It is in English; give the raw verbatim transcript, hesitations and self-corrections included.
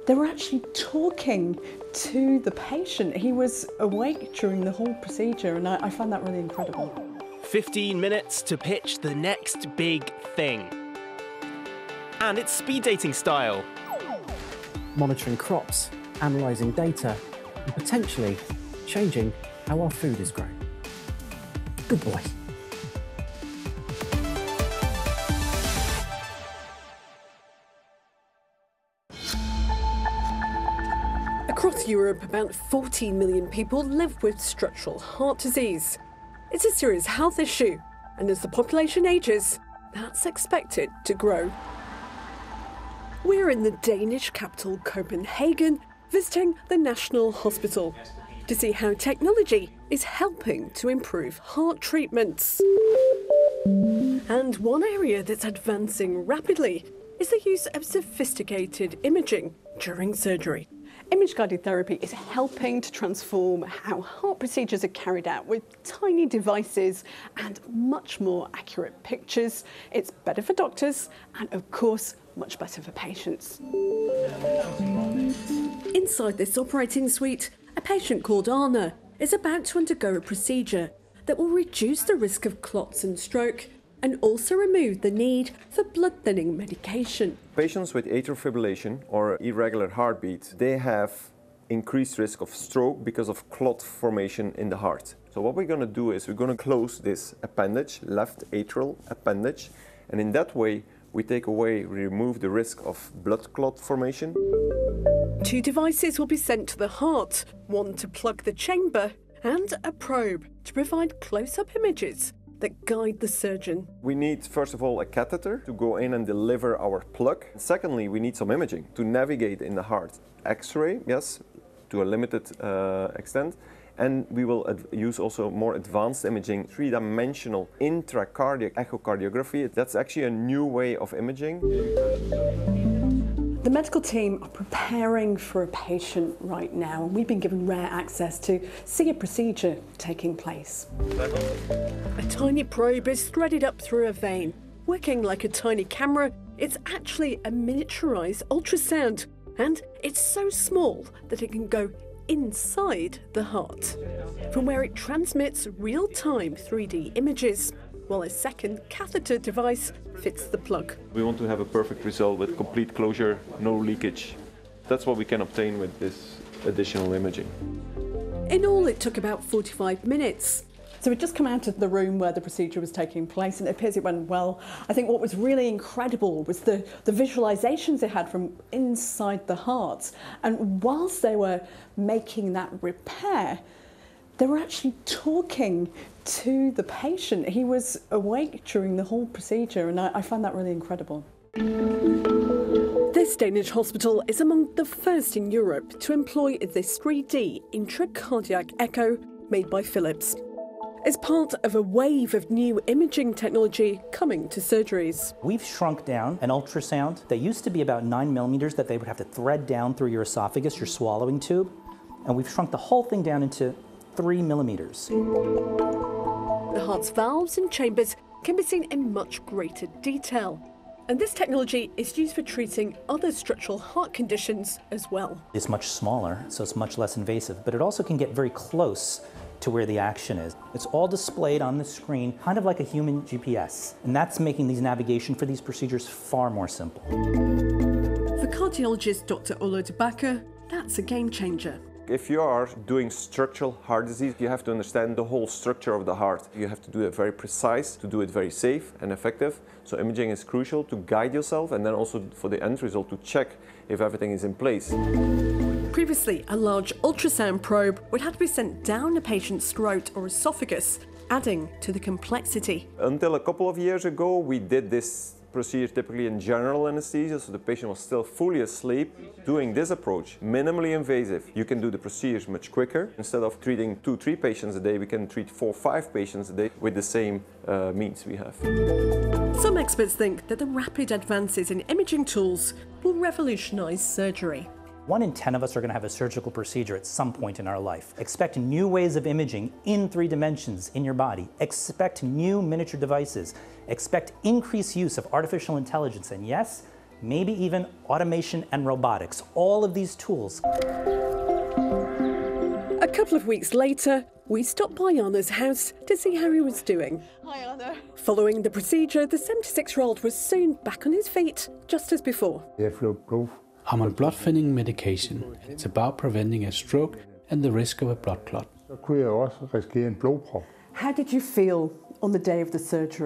They were actually talking to the patient. He was awake during the whole procedure, and I, I found that really incredible. fifteen minutes to pitch the next big thing. And it's speed dating style. Monitoring crops, analysing data, and potentially changing how our food is grown. Good boy. Across Europe, about fourteen million people live with structural heart disease. It's a serious health issue, and as the population ages, that's expected to grow. We're in the Danish capital, Copenhagen, visiting the National Hospital to see how technology is helping to improve heart treatments. And one area that's advancing rapidly is the use of sophisticated imaging during surgery. Image-guided therapy is helping to transform how heart procedures are carried out with tiny devices and much more accurate pictures. It's better for doctors and, of course, much better for patients. Inside this operating suite, a patient called Anna is about to undergo a procedure that will reduce the risk of clots and stroke and also remove the need for blood-thinning medication. Patients with atrial fibrillation or irregular heartbeat, they have increased risk of stroke because of clot formation in the heart. So what we're going to do is we're going to close this appendage, left atrial appendage, and in that way we take away, remove the risk of blood clot formation. Two devices will be sent to the heart, one to plug the chamber and a probe to provide close-up images that guide the surgeon. We need, first of all, a catheter to go in and deliver our plug. Secondly, we need some imaging to navigate in the heart. X-ray, yes, to a limited uh, extent. And we will use also more advanced imaging, three-dimensional intracardiac echocardiography. That's actually a new way of imaging. The medical team are preparing for a patient right now, and we've been given rare access to see a procedure taking place. A tiny probe is threaded up through a vein. Working like a tiny camera, it's actually a miniaturized ultrasound, and it's so small that it can go inside the heart, from where it transmits real-time three D images, while a second catheter device fits the plug. We want to have a perfect result with complete closure, no leakage. That's what we can obtain with this additional imaging. In all, it took about forty-five minutes. So we'd just come out of the room where the procedure was taking place, and it appears it went well. I think what was really incredible was the, the visualizations they had from inside the heart. And whilst they were making that repair, they were actually talking to the patient. He was awake during the whole procedure, and I, I found that really incredible. This Danish hospital is among the first in Europe to employ this three D intracardiac echo made by Philips, as part of a wave of new imaging technology coming to surgeries. We've shrunk down an ultrasound that used to be about nine millimeters that they would have to thread down through your esophagus, your swallowing tube, and we've shrunk the whole thing down into three millimeters. The heart's valves and chambers can be seen in much greater detail, and this technology is used for treating other structural heart conditions as well. It's much smaller, so it's much less invasive, but it also can get very close to where the action is. It's all displayed on the screen, kind of like a human G P S, and that's making these navigation for these procedures far more simple. For cardiologist Doctor Ola de Backer, that's a game changer. If you are doing structural heart disease, you have to understand the whole structure of the heart. You have to do it very precise, to do it very safe and effective. So imaging is crucial to guide yourself, and then also for the end result to check if everything is in place. Previously, a large ultrasound probe would have to be sent down a patient's throat or esophagus, adding to the complexity. Until a couple of years ago, we did this procedure typically in general anesthesia, so the patient was still fully asleep. Doing this approach, minimally invasive, you can do the procedures much quicker. Instead of treating two, three patients a day, we can treat four, five patients a day with the same uh, means we have. Some experts think that the rapid advances in imaging tools will revolutionize surgery. One in ten of us are going to have a surgical procedure at some point in our life. Expect new ways of imaging in three dimensions in your body. Expect new miniature devices. Expect increased use of artificial intelligence. And yes, maybe even automation and robotics. All of these tools. A couple of weeks later, we stopped by Anna's house to see how he was doing. Hi, Anna. Following the procedure, the seventy-six-year-old was soon back on his feet, just as before. I'm on blood thinning medication, and it's about preventing a stroke and the risk of a blood clot. How did you feel on the day of the surgery?